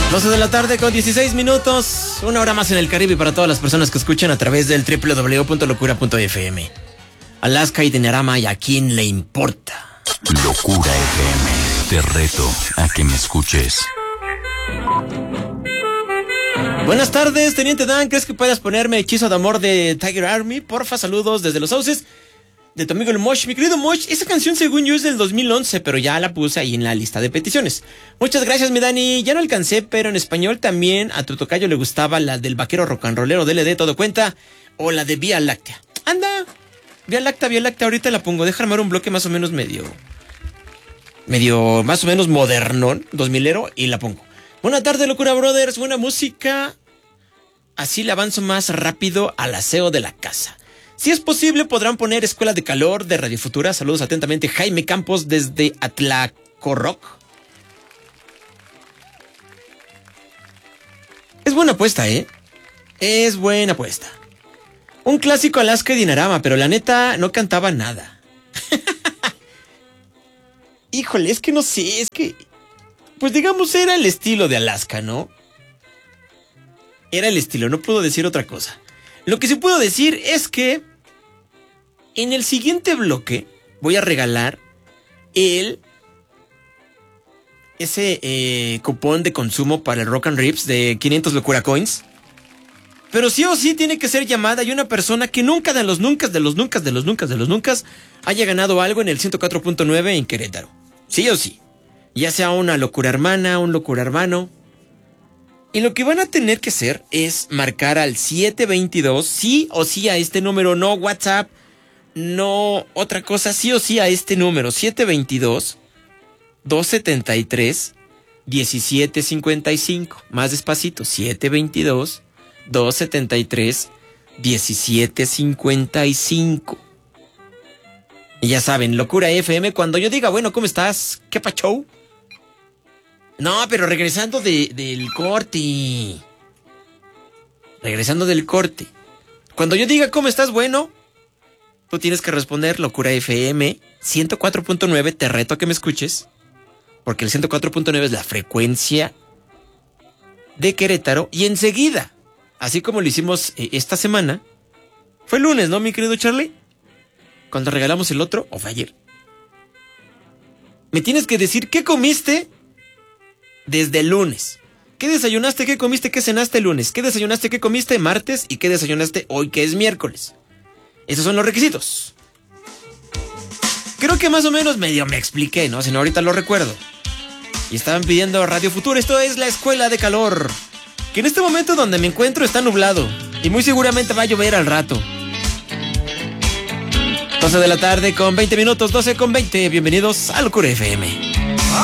12 de la tarde con 16 minutos, una hora más en el Caribe para todas las personas que escuchan a través del www.locura.fm. Alaska y Dinarama, ¿y a quién le importa? Locura FM, te reto a que me escuches. Buenas tardes, Teniente Dan, ¿crees que puedas ponerme Hechizo de Amor de Tiger Army? Porfa, saludos desde Los Sauces, de tu amigo el Mosh. Mi querido Mosh, esa canción según yo es del 2011, pero ya la puse ahí en la lista de peticiones. Muchas gracias, mi Dani. Ya no alcancé, pero en español también a tu tocayo le gustaba la del vaquero rock and rollero DLD, todo cuenta, o la de Vía Láctea. Anda, Vía Láctea, ahorita la pongo. Deja armar un bloque más o menos medio más o menos modernón, 2000ero, y la pongo. Buena tarde, Locura Brothers, buena música. Así le avanzo más rápido al aseo de la casa. Si es posible, podrán poner Escuela de Calor de Radio Futura. Saludos atentamente, Jaime Campos desde Atlacoroc. Es buena apuesta, ¿eh? Es buena apuesta. Un clásico Alaska y Dinarama, pero la neta no cantaba nada. Híjole, es que no sé, es que... Pues digamos, era el estilo de Alaska, ¿no? Era el estilo, no puedo decir otra cosa. Lo que sí puedo decir es que en el siguiente bloque voy a regalar ese cupón de consumo para el Rock and Rips de 500 Locura Coins. Pero sí o sí tiene que ser llamada y una persona que nunca de los nunca haya ganado algo en el 104.9 en Querétaro. Sí o sí. Ya sea una locura hermana, un locura hermano. Y lo que van a tener que hacer es marcar al 722, sí o sí a este número, no WhatsApp, no otra cosa, sí o sí a este número, 722-273-1755. Más despacito, 722-273-1755. Y ya saben, Locura FM, cuando yo diga, bueno, ¿cómo estás? ¿Qué pacho? No, pero regresando del corte. Cuando yo diga, ¿cómo estás? Bueno, tú tienes que responder Locura FM 104.9, te reto a que me escuches. Porque el 104.9 es la frecuencia de Querétaro. Y enseguida, así como lo hicimos esta semana, fue el lunes, ¿no, mi querido Charlie? Cuando regalamos el otro, o fue ayer. Me tienes que decir qué comiste desde el lunes. ¿Qué desayunaste, qué comiste, qué cenaste el lunes? ¿Qué desayunaste, qué comiste martes? ¿Y qué desayunaste hoy, que es miércoles? Esos son los requisitos. Creo que más o menos medio me expliqué, ¿no? Si no, ahorita lo recuerdo. Y estaban pidiendo Radio Futuro. Esto es la Escuela de Calor, que en este momento donde me encuentro está nublado. Y muy seguramente va a llover al rato. 12 de la tarde con 20 minutos, 12 con 20. Bienvenidos a Locura FM.